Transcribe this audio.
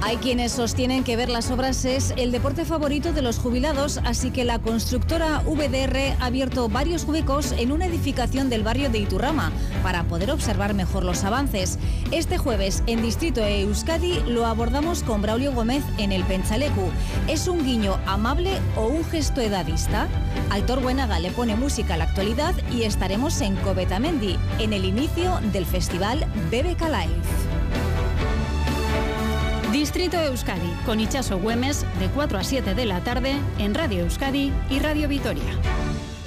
Hay quienes sostienen que ver las obras es el deporte favorito de los jubilados, así que la constructora VDR ha abierto varios huecos en una edificación del barrio de Iturrama para poder observar mejor los avances. Este jueves, en Distrito Euskadi, lo abordamos con Braulio Gómez en el Pentsaleku. ¿Es un guiño amable o un gesto edadista? Aitor Buenaga le pone música a la actualidad y estaremos en Cobetamendi, en el inicio del festival BBK Live. Distrito Euskadi, con Itxaso Güemes, de 4 a 7 de la tarde, en Radio Euskadi y Radio Vitoria.